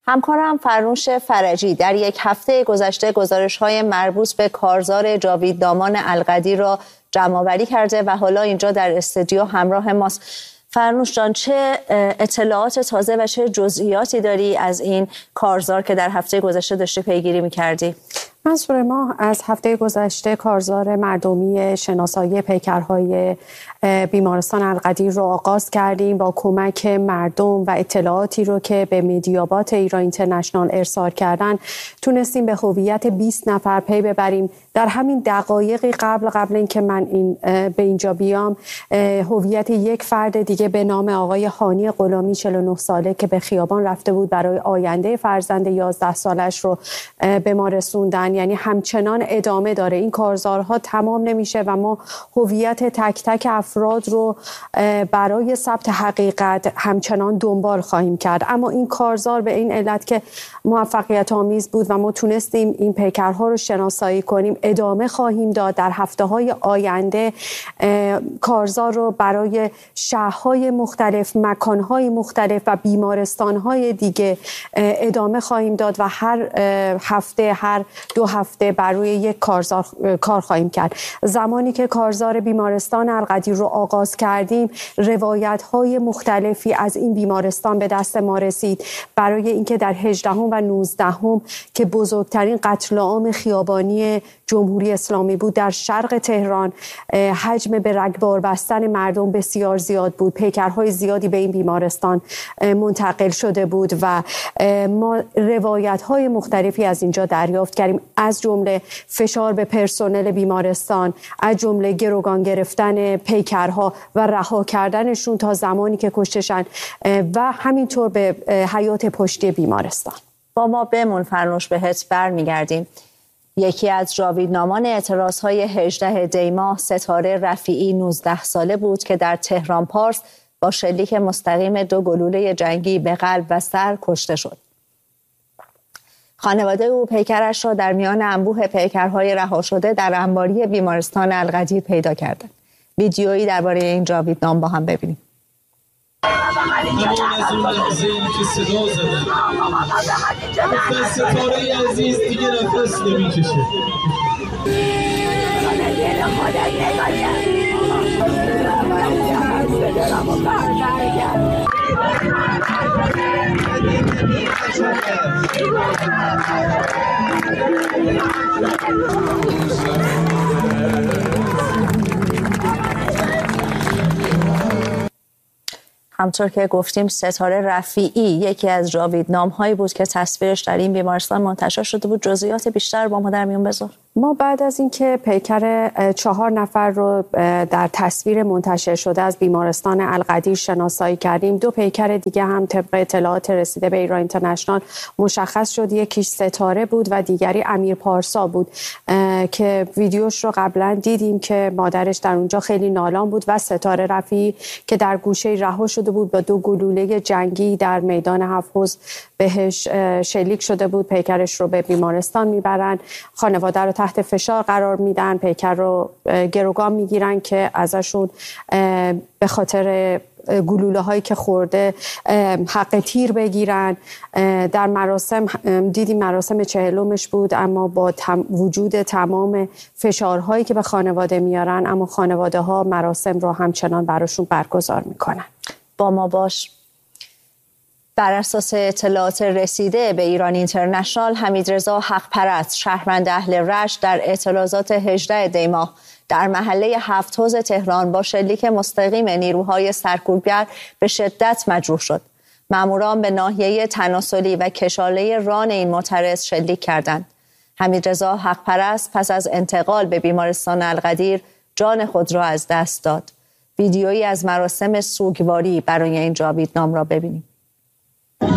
همکارم فرنوش فرجی در یک هفته گذشته گزارش‌های مربوط به کارزار جاویدنامان القدیر را جمع‌آوری کرده و حالا اینجا در استودیو همراه ماست. فرنوش جان، چه اطلاعات تازه و چه جزئیاتی داری از این کارزار که در هفته گذشته داشتی پیگیری می‌کردی؟ منصور، ما از هفته گذشته کارزار مردمی شناسایی پیکرهای بیمارستان القدیر رو آغاز کردیم با کمک مردم و اطلاعاتی رو که به مدیابات ایران اینترنشنال ارسال کردن. تونستیم به هویت 20 نفر پی ببریم. در همین دقایقی قبل اینکه من به اینجا بیام، هویت یک فرد دیگه به نام آقای هانی غلامی 49 ساله که به خیابان رفته بود برای آینده فرزند 11 سالش رو به ما رسوندن. یعنی همچنان ادامه داره، این کارزارها تمام نمیشه و ما هویت تک تک افراد رو برای ثبت حقیقت همچنان دنبال خواهیم کرد. اما این کارزار به این علت که موفقیت آمیز بود و ما تونستیم این پیکرها رو شناسایی کنیم، ادامه خواهیم داد. در هفته‌های آینده کارزار رو برای شهرهای مختلف، مکانهای مختلف و بیمارستانهای دیگه ادامه خواهیم داد و هر هفته، هر 2 هفته بر روی یک کارزار کار خواهیم کرد. زمانی که کارزار بیمارستان القدیر رو آغاز کردیم، روایت‌های مختلفی از این بیمارستان به دست ما رسید برای اینکه در 18 و 19 که بزرگترین قتل عام خیابانی جمهوری اسلامی بود در شرق تهران، حجم به رگبار بستن مردم بسیار زیاد بود. پیکرهای زیادی به این بیمارستان منتقل شده بود و ما روایت‌های مختلفی از اینجا دریافت کردیم، از جمله فشار به پرسنل بیمارستان، از جمله گروگان گرفتن پیکرها و رها کردنشون تا زمانی که کشتشن و همینطور به حیات پشتی بیمارستان. با ما بمون فرنوش، بهت برمیگردیم. یکی از جاویدنامان اعتراضهای 18 دی ماه ستاره رفیعی 19 ساله بود که در تهران پارس با شلیک مستقیم 2 گلوله جنگی به قلب و سر کشته شد. خانواده او پیکرش را در میان انبوه پیکرهای رها شده در انباری بیمارستان القدیر پیدا کردند. ویدیویی درباره این جاویدنام با هم ببینیم. همون از اون لحظه‌ای که صدا زدن گفتن ستاره عزیز دیگه نفس نمیکشه. همطور که گفتیم ستاره رفیعی یکی از جاویدنام‌هایی بود که تصویرش در این بیمارستان منتشر شده بود. جزئیات بیشتر با ما در میون بذار. ما بعد از اینکه پیکر 4 نفر رو در تصویر منتشر شده از بیمارستان القدیر شناسایی کردیم، 2 پیکر دیگه هم طبق اطلاعات رسیده به ایران اینترنشنال مشخص شد. یکیش ستاره بود و دیگری امیر پارسا بود که ویدیوش رو قبلا دیدیم که مادرش در اونجا خیلی نالان بود و ستاره رفیعی که در گوشه رها شده بود با 2 گلوله جنگی در میدان حفظ بهش شلیک شده بود. پیکرش رو به بیمارستان میبرن، خانواده رو تحت فشار قرار میدن، پیکر رو گروگان میگیرن که ازشون به خاطر گلوله هایی که خورده حق تیر بگیرن. در مراسم دیدیم مراسم 40مش بود، اما با وجود تمام فشارهایی که به خانواده میارن، اما خانواده ها مراسم رو همچنان براشون برگزار میکنن. با ما باش. بر اساس اطلاعات رسیده به ایران اینترنشنال، حمیدرضا حق‌پرست شهروند اهل رشت در اعتراضات 18 دی ماه در محله 7 حوض تهران با شلیک مستقیم نیروهای سرکوبگر به شدت مجروح شد. ماموران به ناحیه تناسلی و کشاله ران این معترض شلیک کردند. حمیدرضا حق‌پرست پس از انتقال به بیمارستان القدیر جان خود را از دست داد. ویدیویی از مراسم سوگواری برای این جاویدنام را ببینیم.